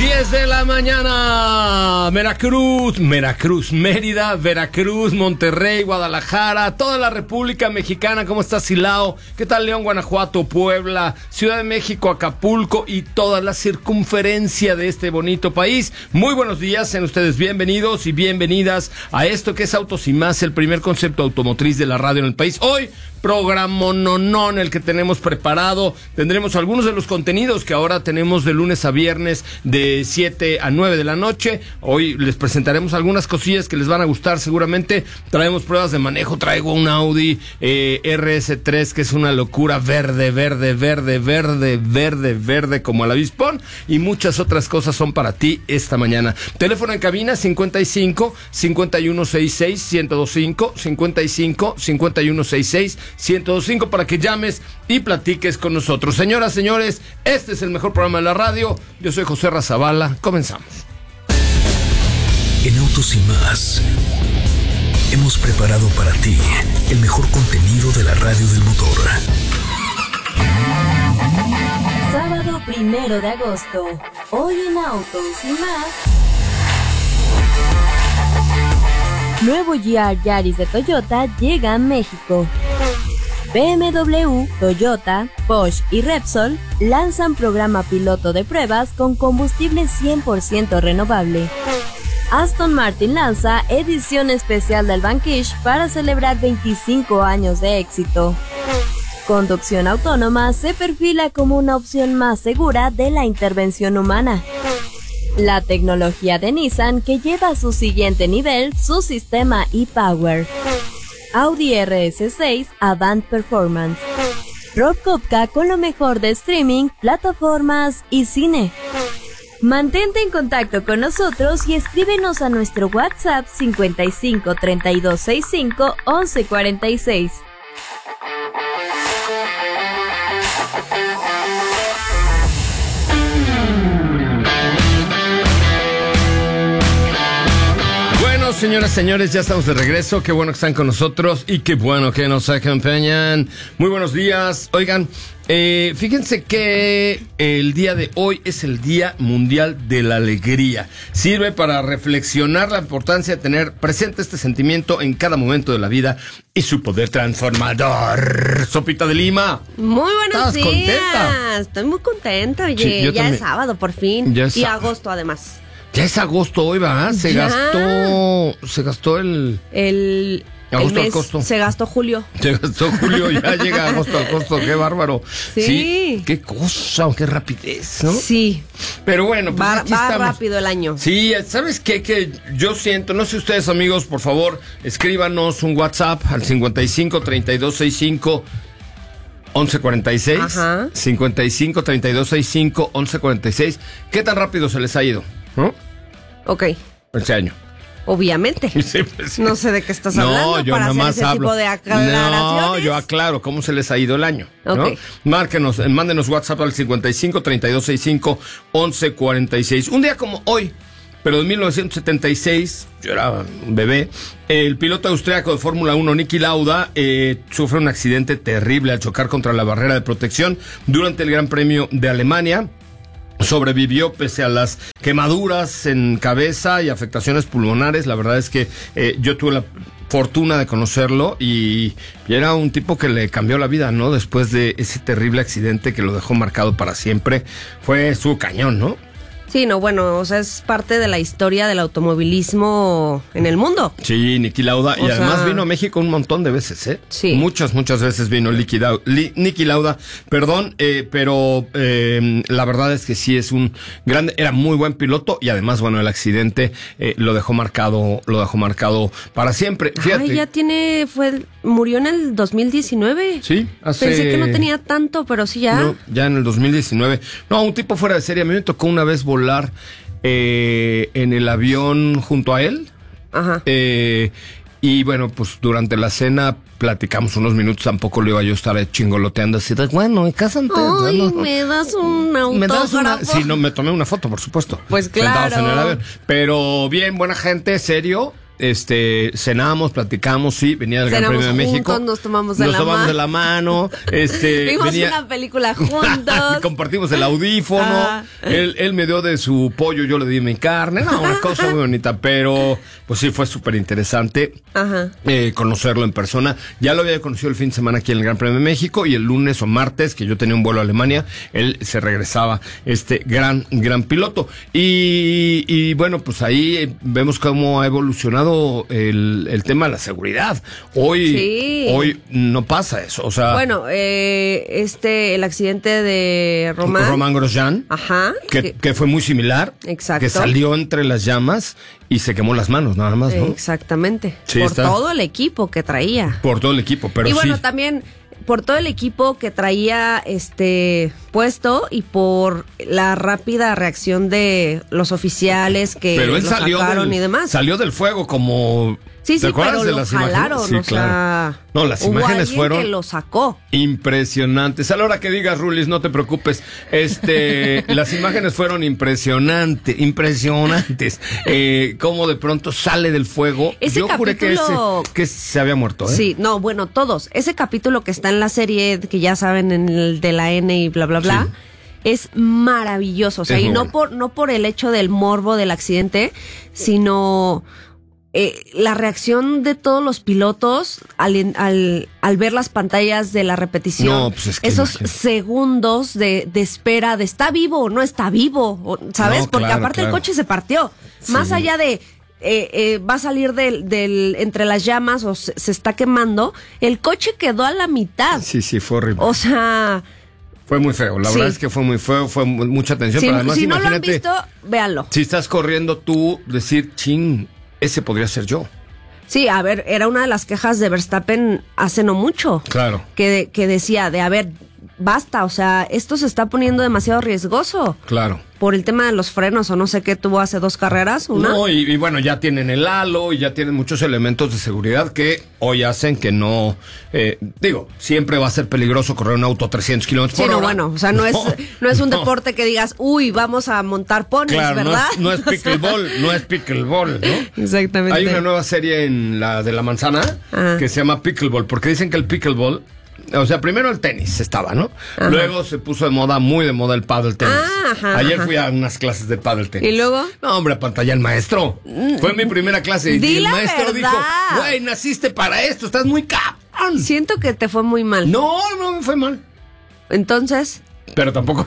10 de la mañana. Veracruz, Mérida, Veracruz, Monterrey, Guadalajara, toda la República Mexicana. ¿Cómo está Silao? ¿Qué tal León, Guanajuato, Puebla, Ciudad de México, Acapulco y toda la circunferencia de este bonito país? Muy buenos días, sean ustedes bienvenidos y bienvenidas a esto que es Autos y Más, el primer concepto automotriz de la radio en el país. Hoy, programononón el que tenemos preparado. Tendremos algunos de los contenidos que ahora tenemos de lunes a viernes de 7 a 9 de la noche. Hoy les presentaremos algunas cosillas que les van a gustar seguramente. Traemos pruebas de manejo. Traigo un Audi RS3 que es una locura, verde como el avispón, y muchas otras cosas son para ti esta mañana. Teléfono en cabina 55 5166 1025 55 5166 1025 para que llames y platiques con nosotros. Señoras, señores, este es el mejor programa de la radio. Yo soy José Razabala. Comenzamos. En Autos y Más hemos preparado para ti el mejor contenido de la radio del motor. Sábado 1 de agosto. Hoy en Autos y Más. Nuevo GR Yaris de Toyota llega a México. BMW, Toyota, Bosch y Repsol lanzan programa piloto de pruebas con combustible 100% renovable. Aston Martin lanza edición especial del Vanquish para celebrar 25 años de éxito. Conducción autónoma se perfila como una opción más segura de la intervención humana. La tecnología de Nissan que lleva a su siguiente nivel su sistema e-Power. Audi RS6 Avant Performance. Rob Kupka con lo mejor de streaming, plataformas y cine. Mantente en contacto con nosotros y escríbenos a nuestro WhatsApp 55 32 65 11 46. Señoras, señores, ya estamos de regreso. Qué bueno que están con nosotros y qué bueno que nos acompañan. Muy buenos días. Oigan, fíjense que el día de hoy es el Día Mundial de la Alegría. Sirve para reflexionar la importancia de tener presente este sentimiento en cada momento de la vida y su poder transformador. Sopita de Lima. Muy buenos días. ¿Contenta? Estoy muy contenta. Oye, Sí, ya también. es sábado por fin. Ya es Y sábado. agosto además. Ya es agosto hoy, ¿va? Se Ya. gastó el El agosto al mes costo. se gastó julio. Se gastó julio, ya llega agosto al costo, qué bárbaro. Sí. Qué cosa, qué rapidez, ¿no? Sí. Pero bueno, pues Va aquí estamos. rápido el año. Sí, ¿sabes qué? Que yo siento, no sé ustedes amigos, por favor, escríbanos un WhatsApp al 55 32 65 11 46. Ajá. 55 32 65 11 46. ¿Qué tan rápido se les ha ido? ¿No? Ok. Este año. Obviamente. Sí, pues, sí. No sé de qué estás hablando No, yo para nada hacer más ese hablo. tipo de aclaraciones. No, yo aclaro cómo se les ha ido el año, ¿no? Ok. Márquenos, mándenos WhatsApp al 55 32 65 11 46. Un día como hoy, pero en 1976, yo era un bebé, el piloto austriaco de Fórmula 1, Niki Lauda, sufre un accidente terrible al chocar contra la barrera de protección durante el Gran Premio de Alemania. Sobrevivió pese a las quemaduras en cabeza y afectaciones pulmonares. La verdad es que yo tuve la fortuna de conocerlo y era un tipo que le cambió la vida, ¿no? Después de ese terrible accidente que lo dejó marcado para siempre. Fue su cañón, ¿no? Sí, no, bueno, o sea, es parte de la historia del automovilismo en el mundo. Sí, Niki Lauda. Y O además sea, vino a México un montón de veces, ¿eh? Sí. Muchas veces vino Niki Lauda. Perdón, pero la verdad es que sí es un grande, era muy buen piloto y además, bueno, el accidente lo dejó marcado para siempre. Fíjate. Ay, ya murió en el 2019. Sí, Pensé que no tenía tanto, pero sí ya. No, ya en el 2019. No, un tipo fuera de serie. A mí me tocó una vez volar en el avión junto a él. Ajá. Y bueno, pues durante la cena platicamos unos minutos, tampoco le iba yo a estar chingoloteando así de, bueno, y cásate. Ay, ¿no? ¿me das un autógrafo? ¿Me das una? Sí, no, me tomé una foto, por supuesto. Pues claro. Sentados en el avión. Pero bien, buena gente, serio. cenamos, platicamos, sí, venía del Gran Premio de México. Nos tomamos de la mano. Vimos una película juntos. Compartimos el audífono. Él me dio de su pollo, yo le di mi carne. No, una cosa muy bonita, pero pues sí, fue súper interesante conocerlo en persona. Ya lo había conocido el fin de semana aquí en el Gran Premio de México y el lunes o martes, que yo tenía un vuelo a Alemania, él se regresaba, gran piloto. Y bueno, pues ahí vemos cómo ha evolucionado el tema de la seguridad. Hoy no pasa eso, o sea... Bueno, el accidente de Román Grosjean, que fue muy similar. Exacto. Que salió entre las llamas y se quemó las manos, nada más, ¿no? Exactamente. Sí, todo el equipo que traía. Por todo el equipo, pero y bueno, también por todo el equipo que traía puesto y por la rápida reacción de los oficiales que pero él sacaron y demás. Salió del fuego como... Sí, ¿te acuerdas pero de lo las jalaron, imágenes? Sí, claro. No, las imágenes fueron... que lo sacó. Impresionantes. A la hora que digas, Rulis, no te preocupes. Las imágenes fueron impresionantes. Cómo de pronto sale del fuego. Yo juré que se había muerto, ¿eh? Sí, no, bueno, todos. Ese capítulo que está en la serie, que ya saben, en el de la N y bla, bla, bla, es maravilloso. O sea, y no por el hecho del morbo del accidente, sino... la reacción de todos los pilotos al ver las pantallas de la repetición, esos segundos de espera de ¿está vivo o no está vivo? ¿Sabes? Porque aparte el coche se partió. Sí. Más allá de va a salir del entre las llamas o se está quemando, el coche quedó a la mitad. Sí, fue horrible. O sea... Fue muy feo, la verdad es que fue muy feo, fue mucha tensión. Pero además, si no lo han visto, véanlo. Si estás corriendo tú, decir, ese podría ser yo. Sí, a ver, era una de las quejas de Verstappen hace no mucho. Claro. Que decía, basta, o sea, esto se está poniendo demasiado riesgoso. Claro. Por el tema de los frenos o no sé qué tuvo hace 2 carreras, una. No, y bueno, ya tienen el halo y ya tienen muchos elementos de seguridad que hoy hacen que no... siempre va a ser peligroso correr un auto a 300 kilómetros por hora. Sí, bueno, o sea, no es un deporte que digas, vamos a montar ponis, claro, ¿verdad? No es pickleball, ¿no? Exactamente. Hay una nueva serie en la de la manzana que se llama Pickleball, porque dicen que el pickleball... O sea, primero el tenis estaba, ¿no? Ajá. Luego se puso muy de moda el paddle tenis. Ayer fui a unas clases de paddle tenis. ¿Y luego? No, hombre, pantalla el maestro. Fue mi primera clase. Y el maestro dijo, güey, naciste para esto, estás muy cabrón. Siento que te fue muy mal. No me fue mal. Entonces... Pero tampoco.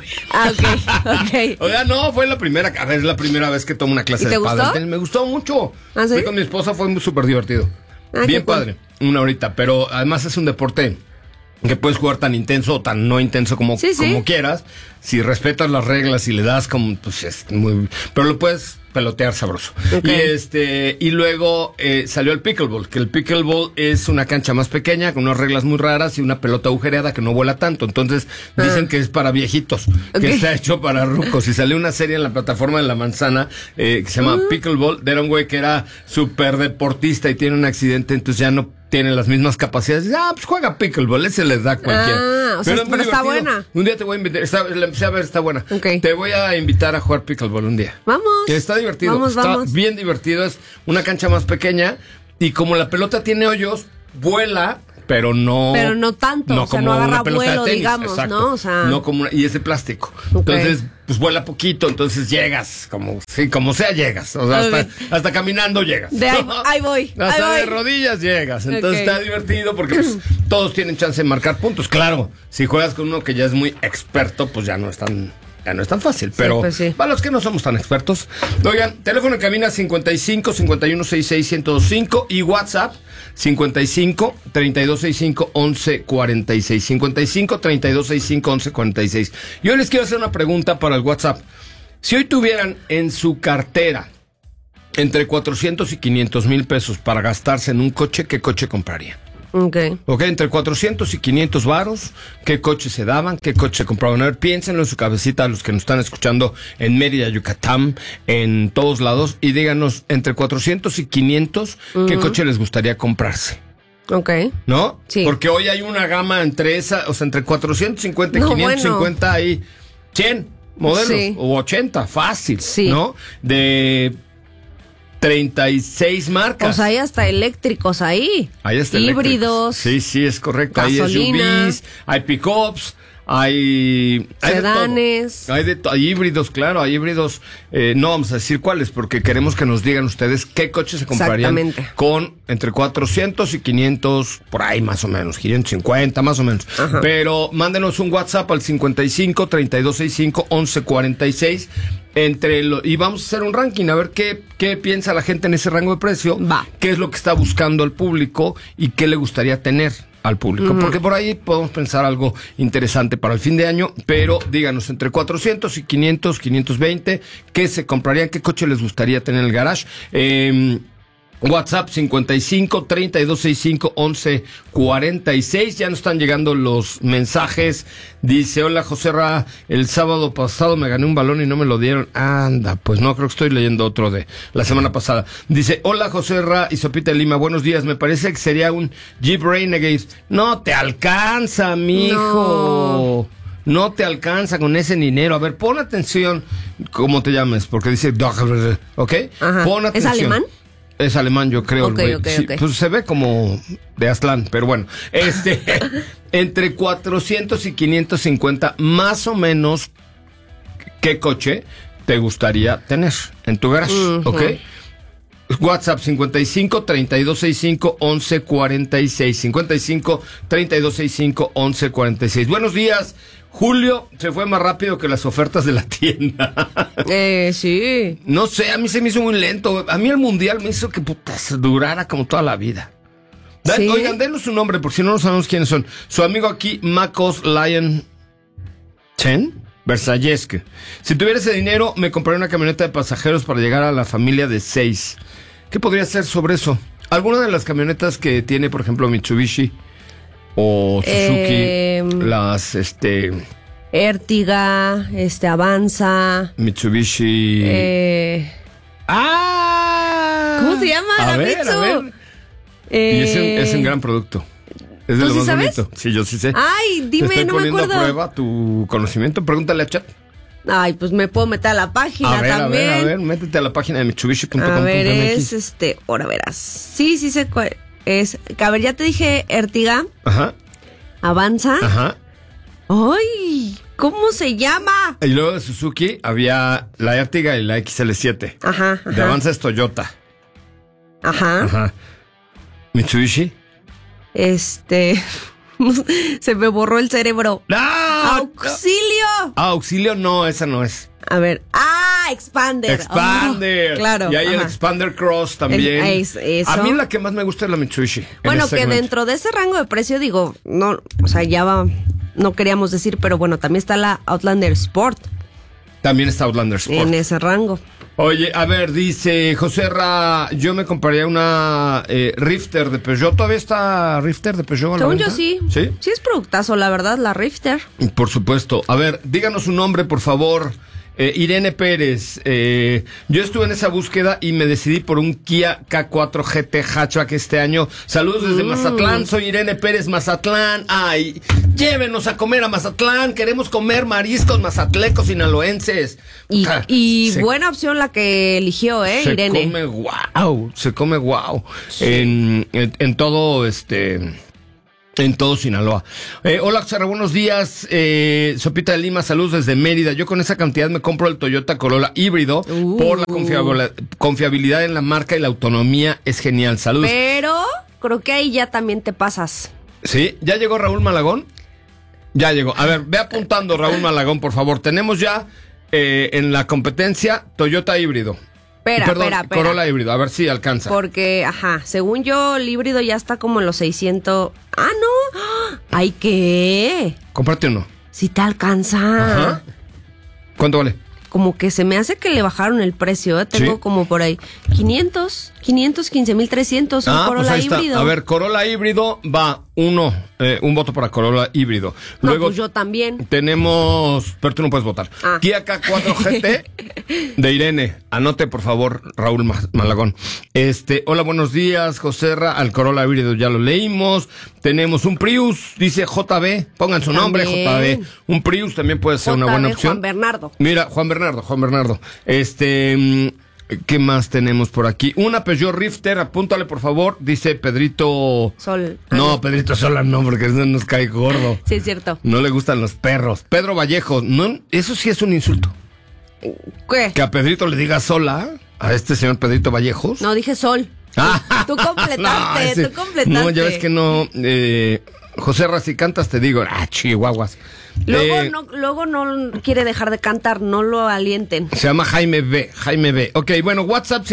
Ok. O sea, no, fue la primera vez que tomo una clase de paddle tenis. Me gustó mucho. ¿Ah, sí? Fui con mi esposa, fue súper divertido. Bien padre, una horita. Pero además es un deporte... que puedes jugar tan intenso o tan no intenso como quieras. Si respetas las reglas y le das como, pues es muy... Pero lo puedes pelotear sabroso. Okay. Y luego salió el pickleball, que el pickleball es una cancha más pequeña, con unas reglas muy raras y una pelota agujereada que no vuela tanto. Entonces dicen que es para viejitos, que está hecho para rucos. Y salió una serie en la plataforma de La Manzana que se llama Pickleball. Era un güey que era súper deportista y tiene un accidente, entonces ya no tiene las mismas capacidades. Pues juega pickleball, ese les da a cualquiera. Pero está buena. Un día te voy a invitar, la empecé a ver, está buena. Okay. Te voy a invitar a jugar pickleball un día. Vamos. Que está divertido. Está bien divertido, es una cancha más pequeña y como la pelota tiene hoyos, vuela, pero no tanto, o sea, no agarra vuelo, digamos, exacto, ¿no? O sea, no como y es de plástico. Okay. Entonces, pues vuela poquito, entonces llegas, como sea llegas, o sea, hasta caminando llegas. Ahí voy. Hasta de rodillas llegas. Entonces está divertido porque pues, todos tienen chance de marcar puntos. Claro, si juegas con uno que ya es muy experto, pues ya no es tan fácil, pero para los que no somos tan expertos. Oigan, teléfono en cabina 55 51 66 1025 y WhatsApp 55 3265 1146. 55 3265 1146. Yo les quiero hacer una pregunta para el WhatsApp. Si hoy tuvieran en su cartera entre 400 y 500 mil pesos para gastarse en un coche, ¿qué coche compraría? Ok, entre 400 y 500 varos, ¿qué coche se daban? ¿Qué coche se compraban? A ver, piénsenlo en su cabecita, los que nos están escuchando en Mérida, Yucatán, en todos lados, y díganos, entre 400 y 500, ¿qué coche les gustaría comprarse? Ok. ¿No? Sí. Porque hoy hay una gama entre 450 y 550 hay 100 modelos, o 80, fácil, ¿no? De 36 marcas. Pues hay hasta eléctricos ahí. Hay hasta híbridos. Sí, es correcto. Gasolina. Hay SUVs, hay pickups, hay sedanes. Hay híbridos, claro, hay híbridos. No vamos a decir cuáles porque queremos que nos digan ustedes qué coches se comprarían con entre 400 y 500, por ahí más o menos, 550 más o menos. Ajá. Pero mándenos un WhatsApp al 55 3265 1146 y vamos a hacer un ranking a ver qué piensa la gente en ese rango de precio, qué es lo que está buscando el público y qué le gustaría tener al público, porque por ahí podemos pensar algo interesante para el fin de año, pero díganos, entre 400 y 500, 520, ¿qué se comprarían? ¿Qué coche les gustaría tener en el garage? WhatsApp 55 3265 1146. Ya nos están llegando los mensajes. Dice: hola Joserra, el sábado pasado me gané un balón y no me lo dieron. Anda, pues no, creo que estoy leyendo otro de la semana pasada. Dice: hola Joserra y Sopita de Lima, buenos días, me parece que sería un Jeep Renegade. No te alcanza, mijo. No te alcanza con ese dinero. A ver, pon atención, ¿cómo te llamas? Porque dice, ¿ok? Ajá. Pon atención. ¿Es alemán? Es alemán, yo creo. Okay. Pues se ve como de Aztlán, pero bueno. Entre 400 y 550, más o menos, ¿qué coche te gustaría tener en tu garage? ¿Ok? WhatsApp 55 3265 1146. 55 3265 1146. Buenos días. Julio se fue más rápido que las ofertas de la tienda. Sí. No sé, a mí se me hizo muy lento. A mí el mundial me hizo que durara como toda la vida. ¿Sí? Oigan, denos su nombre, porque si no sabemos quiénes son. Su amigo aquí, Macos Lion Chen Versalles. Si tuviera ese dinero, me compraría una camioneta de pasajeros para llegar a la familia de 6. ¿Qué podría hacer sobre eso? ¿Alguna de las camionetas que tiene, por ejemplo, Mitsubishi o Suzuki, las Ertiga, Avanza, Mitsubishi? ¿Cómo se llama? A ver. Y es un gran producto. Es de lo más bonito. Sí, yo sí sé. Ay, dime, Te estoy no me acuerdo. poniendo a prueba tu conocimiento. Pregúntale a chat. Ay, pues me puedo meter a la página también. A ver, métete a la página de Mitsubishi.com.mx. A ver, ahora verás. Sí sé cuál es. A ver, ya te dije Ertiga. Ajá. Avanza. Ajá. ¡Ay! ¿Cómo se llama? Y luego de Suzuki había la Ertiga y la XL7. Ajá. De Avanza es Toyota. Ajá. Mitsubishi. Se me borró el cerebro. ¡No! ¡Auxilio! Auxilio, no, esa no es. A ver. Expander. Expander. Claro. Y hay el Expander Cross también. Eso. A mí la que más me gusta es la Mitsubishi. Bueno, que dentro de ese rango de precio, digo, no, o sea, no queríamos decir, pero bueno, también está la Outlander Sport. También está Outlander Sport. En ese rango. Oye, a ver, dice Joserra, yo me compraría una Rifter de Peugeot. ¿Todavía está Rifter de Peugeot? Según yo sí. ¿Sí? Sí es productazo, la verdad, la Rifter. Por supuesto. A ver, díganos su nombre, por favor. Irene Pérez. Yo estuve en esa búsqueda y me decidí por un Kia K4 GT hatchback este año. Saludos desde Mazatlán. Soy Irene Pérez, Mazatlán. Ay, llévenos a comer a Mazatlán. Queremos comer mariscos mazatlecos sinaloenses. Y buena opción la que eligió, Irene. Se come guau. Sí. En todo en todo Sinaloa. Hola, Joserra, buenos días. Sopita de Lima, saludos desde Mérida. Yo con esa cantidad me compro el Toyota Corolla híbrido por la confiabilidad en la marca y la autonomía es genial. Saludos. Pero creo que ahí ya también te pasas. ¿Sí? ¿Ya llegó Raúl Malagón? Ya llegó. A ver, ve apuntando, Raúl Malagón, por favor. Tenemos ya en la competencia Toyota híbrido. Espera. Corolla híbrido, a ver si alcanza. Porque, según yo, el híbrido ya está como en los 600. ¡Ah, no! ¡Ay, qué! Cómprate uno. Si te alcanza. Ajá. ¿Cuánto vale? Como que se me hace que le bajaron el precio, Tengo como por ahí 15,300 un Corolla pues híbrido. Está. A ver, Corolla híbrido va un voto para Corolla híbrido. Luego pues yo también. Tenemos, pero tú no puedes votar. Kia K4 GT de Irene. Anote, por favor, Raúl Malagón. Hola, buenos días, Joserra. Al Corolla híbrido ya lo leímos. Tenemos un Prius, dice JB. Pongan su nombre, JB. Un Prius también puede ser una buena opción. Juan Bernardo. Mira, Juan Bernardo. ¿Qué más tenemos por aquí? Una Peugeot Rifter, apúntale por favor, dice Pedrito Sol. No, Pedrito Sola no, porque no nos cae gordo. Sí, es cierto. No le gustan los perros. Pedro Vallejo, no, eso sí es un insulto. ¿Qué? Que a Pedrito le diga Sola, a este señor Pedrito Vallejos. No, dije Sol. Tú completaste, No, ya ves que no. José Ra, si cantas te digo, chihuahuas. Luego no quiere dejar de cantar, no lo alienten. Se llama Jaime B. Ok, bueno, WhatsApp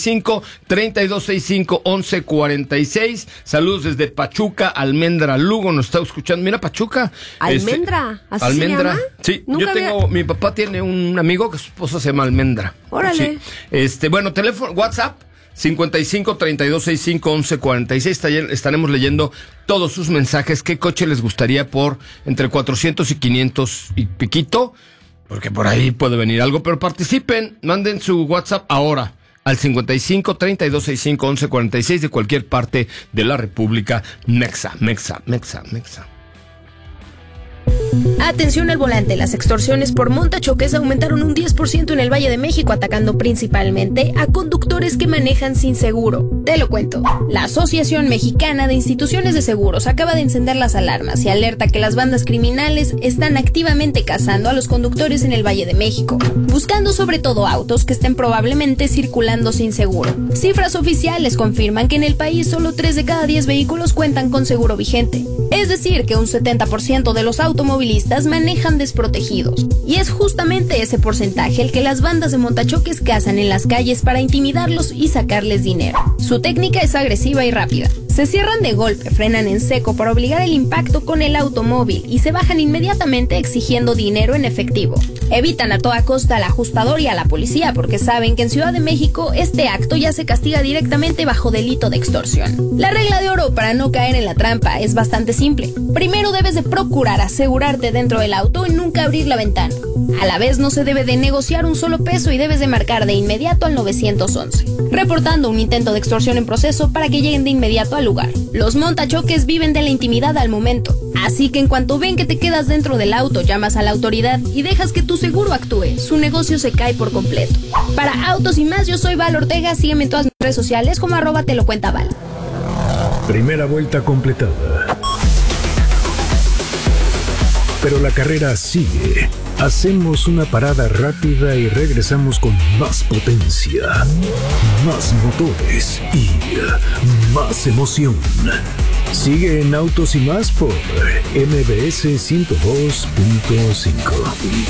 55-3265-1146. Saludos desde Pachuca, Almendra, Lugo, nos está escuchando. Mira, Pachuca. ¿Almendra? ¿Así Almendra, se llama? Sí, mi papá tiene un amigo que su esposa se llama Almendra. Órale. Sí. Bueno, teléfono, WhatsApp 55-3265-1146. Estaremos leyendo todos sus mensajes. ¿Qué coche les gustaría por entre 400 y 500 y piquito? Porque por ahí puede venir algo, pero participen, manden su WhatsApp ahora al 55-3265-1146 de cualquier parte de la República Mexa. Atención al volante, las extorsiones por montachoques aumentaron un 10% en el Valle de México, atacando principalmente a conductores que manejan sin seguro. Te lo cuento. La Asociación Mexicana de Instituciones de Seguros acaba de encender las alarmas y alerta que las bandas criminales están activamente cazando a los conductores en el Valle de México, buscando sobre todo autos que estén probablemente circulando sin seguro. Cifras oficiales confirman que en el país solo 3 de cada 10 vehículos cuentan con seguro vigente. Es decir, que un 70% de los automovilistas manejan desprotegidos. Y es justamente ese porcentaje el que las bandas de montachoques cazan en las calles para intimidarlos y sacarles dinero. Su técnica es agresiva y rápida. Se cierran de golpe, frenan en seco para obligar el impacto con el automóvil y se bajan inmediatamente exigiendo dinero en efectivo. Evitan a toda costa al ajustador y a la policía porque saben que en Ciudad de México este acto ya se castiga directamente bajo delito de extorsión. La regla de oro para no caer en la trampa es bastante simple. Primero debes de procurar asegurarte dentro del auto y nunca abrir la ventana. A la vez no se debe de negociar un solo peso y debes de marcar de inmediato al 911, reportando un intento de extorsión en proceso para que lleguen de inmediato al lugar. Los montachoques viven de la intimidad al momento, así que en cuanto ven que te quedas dentro del auto, llamas a la autoridad y dejas que tu seguro actúe, su negocio se cae por completo. Para Autos y Más, yo soy Val Ortega, sígueme en todas mis redes sociales como @telocuentaval. Primera vuelta completada. Pero la carrera sigue. Hacemos una parada rápida y regresamos con más potencia, más motores y más emoción. Sigue en Autos y Más por MBS 102.5.